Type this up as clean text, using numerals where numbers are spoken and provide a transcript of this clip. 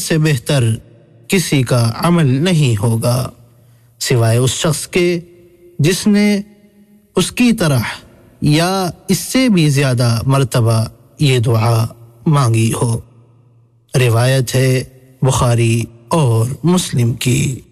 से बेहतर किसी का अमल नहीं होगा सिवाय उस शख्स के जिसने उसकी तरह या इससे भी ज्यादा मर्तबा ये दुआ मांगी हो। रिवायत है बुखारी और मुस्लिम की।